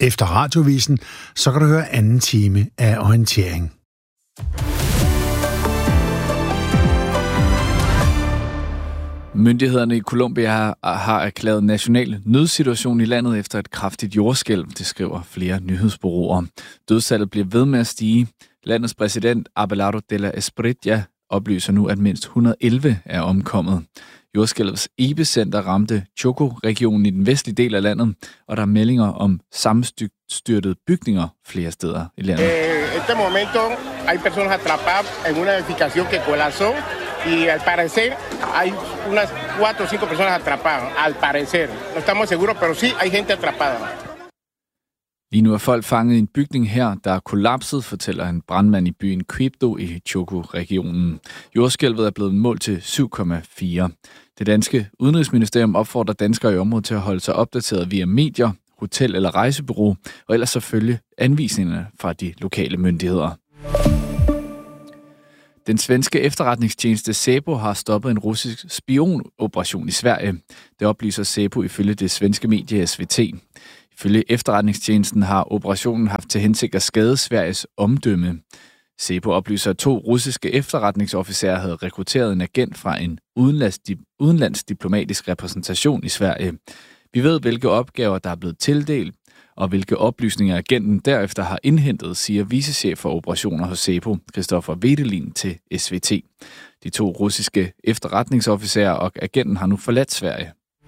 Efter radiovisen, så kan du høre anden time af Orientering. Myndighederne i Colombia har erklæret national nødsituation i landet efter et kraftigt jordskælv, det skriver flere nyhedsbureauer. Dødstallet bliver ved med at stige. Landets præsident Abelardo de la Espriella oplyser nu, at mindst 111 er omkommet. Jordskælvets epicenter ramte Choco-regionen i den vestlige del af landet, og der er meldinger om sammenstyrtede bygninger flere steder i landet. Este momento hay personas atrapadas en una edificación que colapsó y al parecer hay unas 4 o 5 personas atrapadas, al parecer. No estamos seguros, pero sí hay gente atrapada. Lige nu er folk fanget i en bygning her, der er kollapset, fortæller en brandmand i byen Quibdó i Choco-regionen. Jordskælvet er blevet målt til 7,4. Det danske udenrigsministerium opfordrer danskere i området til at holde sig opdateret via medier, hotel- eller rejsebureau, og ellers så følge anvisningerne fra de lokale myndigheder. Den svenske efterretningstjeneste SÄPO har stoppet en russisk spionoperation i Sverige. Det oplyser SÄPO ifølge det svenske medie SVT. Ifølge efterretningstjenesten har operationen haft til hensigt at skade Sveriges omdømme. SÄPO oplyser, at 2 russiske efterretningsofficerer havde rekrutteret en agent fra en udenlands diplomatisk repræsentation i Sverige. Vi ved, hvilke opgaver, der er blevet tildelt, og hvilke oplysninger agenten derefter har indhentet, siger vicechef for operationer hos SÄPO, Christoffer Wedelin, til SVT. De 2 russiske efterretningsofficerer og agenten har nu forladt Sverige.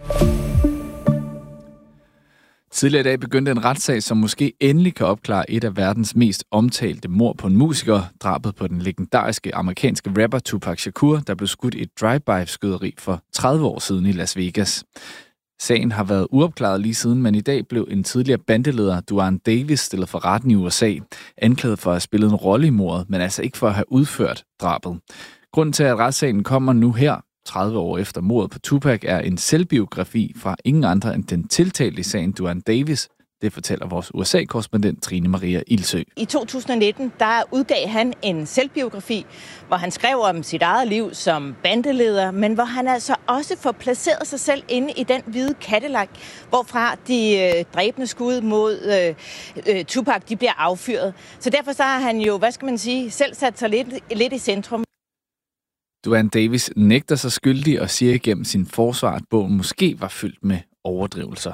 Tidligere i dag begyndte en retssag, som måske endelig kan opklare et af verdens mest omtalte mord på en musiker, drabet på den legendariske amerikanske rapper Tupac Shakur, der blev skudt i et drive-by-skyderi for 30 år siden i Las Vegas. Sagen har været uopklaret lige siden, men i dag blev en tidligere bandeleder, Duane Davis, stillet for retten i USA, anklaget for at have spillet en rolle i mordet, men altså ikke for at have udført drabet. Grunden til, at retssagen kommer nu her, 30 år efter mordet på Tupac, er en selvbiografi fra ingen andre end den tiltalte i sagen Duane Davis. Det fortæller vores USA-korrespondent Trine Maria Ilsø. I 2019 der udgav han en selvbiografi, hvor han skrev om sit eget liv som bandeleder, men hvor han altså også får placeret sig selv inde i den hvide Cadillac, hvorfra de dræbende skud mod Tupac de bliver affyret. Så derfor så har han jo, selv sat sig lidt i centrum. Duane Davis nægter sig skyldig og siger igennem sin forsvar, at bogen måske var fyldt med overdrivelser.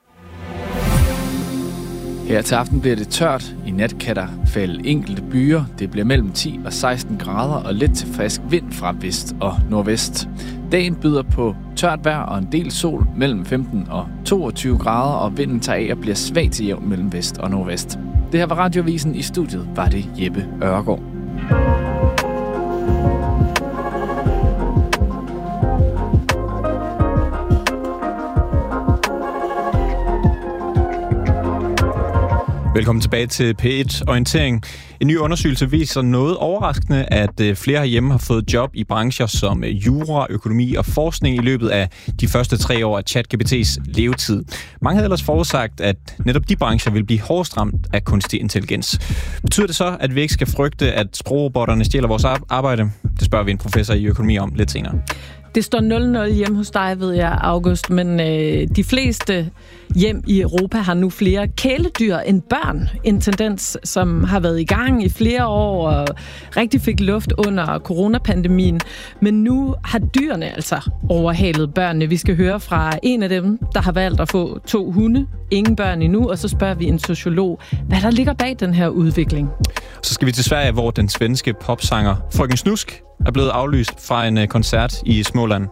Her til aften bliver det tørt. I nat kan der falde enkelte byer. Det bliver mellem 10 og 16 grader og let til frisk vind fra vest og nordvest. Dagen byder på tørt vejr og en del sol mellem 15 og 22 grader, og vinden tager af og bliver svag til jævn mellem vest og nordvest. Det her var Radiovisen. I studiet var det Jeppe Ørgaard. Velkommen tilbage til P1 Orientering. En ny undersøgelse viser noget overraskende, at flere herhjemme har fået job i brancher som jura, økonomi og forskning i løbet af de første 3 år af ChatGPT's levetid. Mange havde ellers forudsagt, at netop de brancher vil blive hårdest ramt af kunstig intelligens. Betyder det så, at vi ikke skal frygte, at sprogrobotterne stjæler vores arbejde? Det spørger vi en professor i økonomi om lidt senere. Det står 0-0 hjemme hos dig, ved jeg, August, men de fleste hjem i Europa har nu flere kæledyr end børn. En tendens, som har været i gang i flere år og rigtig fik luft under coronapandemien. Men nu har dyrene altså overhalet børnene. Vi skal høre fra en af dem, der har valgt at få 2 hunde. Ingen børn endnu, og så spørger vi en sociolog, hvad der ligger bag den her udvikling. Så skal vi til Sverige, hvor den svenske popsanger Frøken Snusk er blevet aflyst fra en koncert i Småland.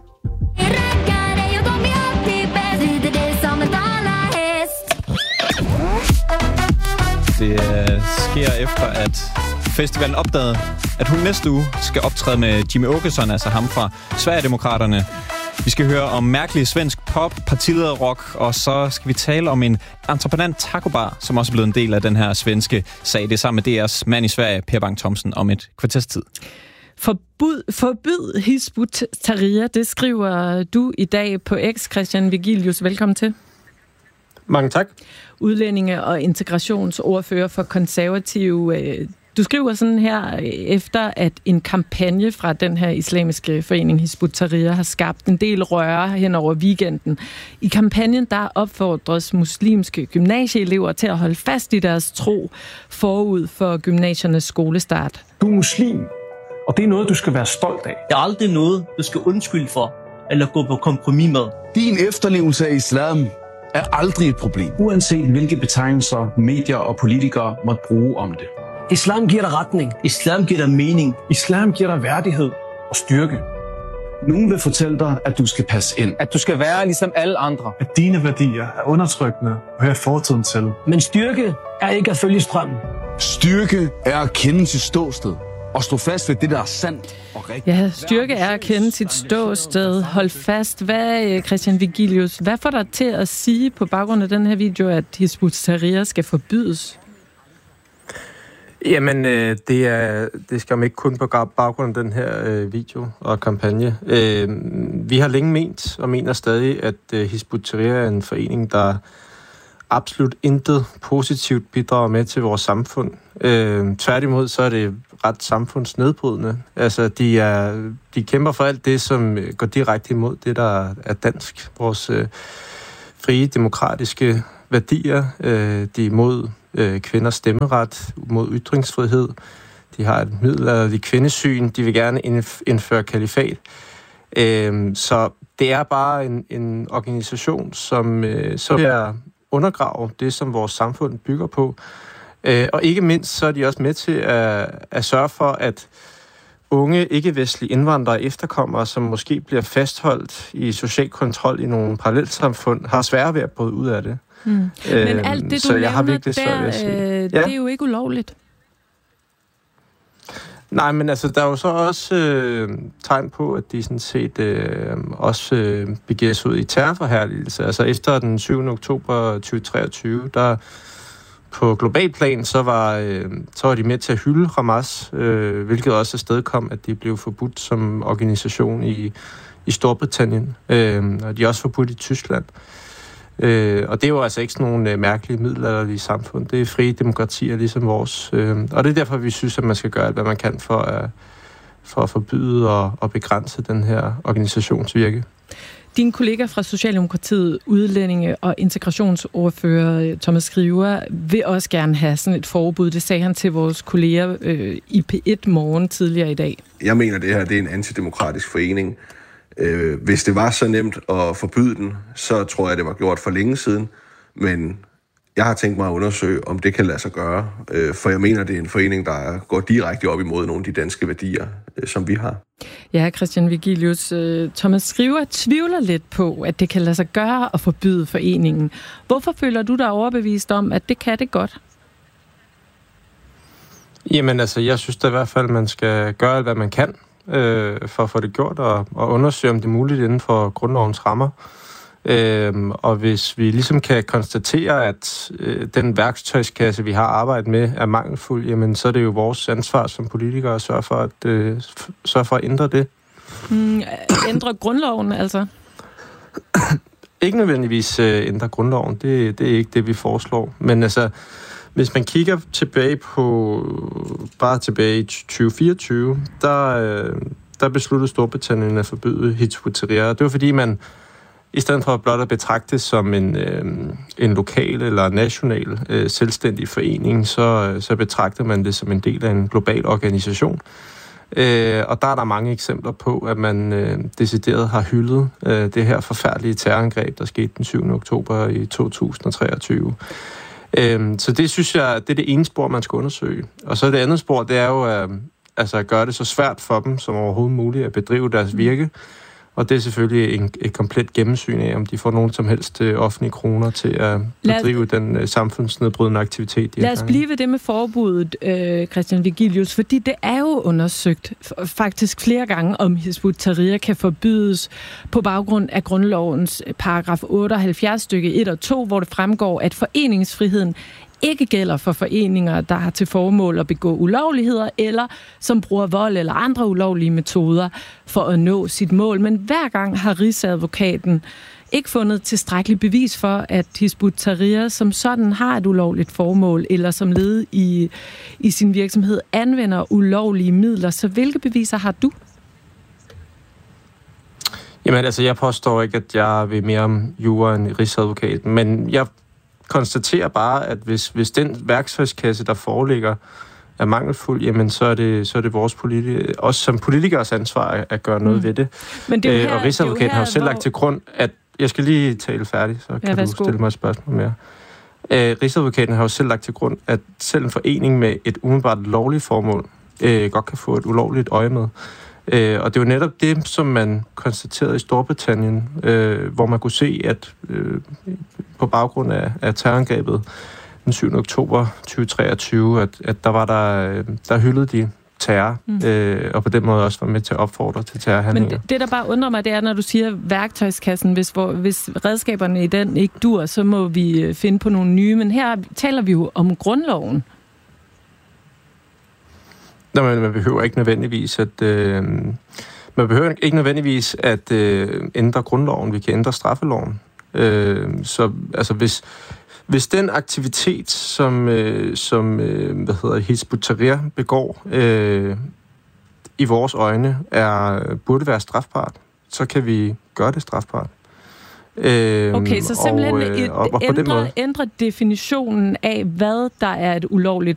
Det sker efter, at festivalen opdagede, at hun næste uge skal optræde med Jimmie Åkesson, altså ham fra Sverigedemokraterne. Vi skal høre om mærkelig svensk pop, partilederrock, og så skal vi tale om en entreprenant tacobar, som også er blevet en del af den her svenske sag. Det er sammen med DR's mand i Sverige, Per Bang Thomsen, om et kvarters tid. Forbyd Hizb ut-Tahrir, det skriver du i dag på X. Christian Vigilius, velkommen til. Mange tak. Udlændinge- og integrationsordfører for konservative Du skriver sådan her, efter at en kampagne fra den her islamiske forening Hizb ut-Tahrir har skabt en del røre hen over weekenden. I kampagnen der opfordres muslimske gymnasieelever til at holde fast i deres tro forud for gymnasiernes skolestart. Du er muslim, og det er noget, du skal være stolt af. Det er aldrig noget, du skal undskylde for, eller gå på kompromis med. Din efterlevelse af islam er aldrig et problem. Uanset hvilke betegnelser medier og politikere måtte bruge om det. Islam giver dig retning. Islam giver dig mening. Islam giver dig værdighed og styrke. Nogen vil fortælle dig, at du skal passe ind. At du skal være ligesom alle andre. At dine værdier er undertrykkende og hører fortiden til. Men styrke er ikke at følge strømmen. Styrke er at kende sit ståsted og stå fast ved det, der er sandt og rigtigt. Ja, styrke er at kende sit ståsted. Hold fast. Hvad, Christian Vigilius, hvad får dig til at sige på baggrund af den her video, at Hizb ut-Tahrir skal forbydes? Jamen, det skal man ikke kun på baggrund af den her video og kampagne. Vi har længe ment, og mener stadig, at Hizb ut-Tahrir er en forening, der absolut intet positivt bidrager med til vores samfund. Tværtimod, så er det ret samfundsnedbrydende. Altså, de kæmper for alt det, som går direkte imod det, der er dansk. Vores frie, demokratiske værdier. De er imod kvinders stemmeret, mod ytringsfrihed. De har et middelalderligt kvindesyn. De vil gerne indføre kalifat. Så det er bare en organisation, som vil undergrave det, som vores samfund bygger på. Og ikke mindst, så er de også med til at sørge for, at unge ikke-vestlige indvandrere og efterkommere, som måske bliver fastholdt i social kontrol i nogle parallelsamfund, har svært ved at bryde ud af det. Men alt det, du nævner der, det er jo ikke ulovligt. Nej, men altså, der er jo så også tegn på, at de sådan set også begiver sig ud i terrorforherligelse. Altså efter den 7. oktober 2023, der på global plan, så var de med til at hylde Hamas, hvilket også afstedkom, at de blev forbudt som organisation i Storbritannien. Og de er også forbudt i Tyskland. Og det er jo altså ikke sådan nogle mærkelige middelalderlige samfund. Det er frie demokratier ligesom vores. Og det er derfor, vi synes, at man skal gøre alt, hvad man kan for at forbyde og begrænse den her organisationsvirke. Din kollega fra Socialdemokratiet, udlændinge- og integrationsordfører Thomas Skriver, vil også gerne have sådan et forbud. Det sagde han til vores kolleger i P1 Morgen tidligere i dag. Jeg mener, det her det er en antidemokratisk forening. Hvis det var så nemt at forbyde den, så tror jeg, det var gjort for længe siden. Men jeg har tænkt mig at undersøge, om det kan lade sig gøre. For jeg mener, det er en forening, der går direkte op imod nogle af de danske værdier, som vi har. Ja, Christian Vigilius. Thomas Skriver tvivler lidt på, at det kan lade sig gøre at forbyde foreningen. Hvorfor føler du dig overbevist om, at det kan det godt? Jamen altså, jeg synes da i hvert fald, at man skal gøre alt, hvad man kan for at få det gjort, og undersøge, om det er muligt inden for grundlovens rammer. Og hvis vi ligesom kan konstatere, at den værktøjskasse, vi har arbejdet med, er mangelfuld, jamen så er det jo vores ansvar som politikere at sørge for at ændre det. Ændre grundloven, altså? Ikke nødvendigvis ændre grundloven. Det er ikke det, vi foreslår. Men altså, hvis man kigger tilbage i 2024, der besluttede Storbritannien at forbyde Hizb ut-Tahrir. Det var fordi man i stedet for blot at betragte det som en lokal eller national selvstændig forening, så betragter man det som en del af en global organisation. Og der er der mange eksempler på, at man decideret har hyldet det her forfærdelige terrorangreb, der skete den 7. oktober i 2023. Så det synes jeg, det er det ene spor, man skal undersøge. Og så det andet spor, det er jo at gøre det så svært for dem som overhovedet muligt at bedrive deres virke. Og det er selvfølgelig et komplet gennemsyn af, om de får nogen som helst offentlige kroner til at bedrive den samfundsnedbrydende aktivitet. Lad os blive ved det med forbuddet, Christian Vigilius, fordi det er jo undersøgt faktisk flere gange, om Hizb ut-Tahrir kan forbydes på baggrund af grundlovens paragraf 78 stykke 1 og 2, hvor det fremgår, at foreningsfriheden ikke gælder for foreninger, der har til formål at begå ulovligheder, eller som bruger vold eller andre ulovlige metoder for at nå sit mål. Men hver gang har rigsadvokaten ikke fundet tilstrækkeligt bevis for, at Hizb ut-Tahrir som sådan har et ulovligt formål, eller som led i sin virksomhed anvender ulovlige midler. Så hvilke beviser har du? Jamen altså, jeg påstår ikke, at jeg ved mere om jura end rigsadvokaten, men jeg konstaterer bare, at hvis den værktøjskasse, der foreligger, er mangelfuld, jamen så er det vores også som politikers ansvar at gøre noget ved det. Men det her, og rigsadvokaten har jo selv lagt til grund, at jeg skal lige tale færdig, så kan du stille mig et spørgsmål mere. Rigsadvokaten har jo selv lagt til grund, at selv en forening med et umiddelbart lovligt formål godt kan få et ulovligt øje med. Og det var netop det, som man konstaterede i Storbritannien, hvor man kunne se, at på baggrund af terrorangrebet den 7. oktober 2023, at der hyldede de terror, og på den måde også var med til at opfordre til terrorhandlinger. Men det, der bare undrer mig, det er, når du siger værktøjskassen, hvis redskaberne i den ikke dur, så må vi finde på nogle nye. Men her taler vi jo om grundloven. Nå, men man behøver ikke nødvendigvis at ændre grundloven. Vi kan ændre straffeloven. Så altså hvis den aktivitet, som Hizb ut-Tahrir begår i vores øjne, burde være strafbart, så kan vi gøre det strafbart. Okay, så simpelthen ændre definitionen af, hvad der er et ulovligt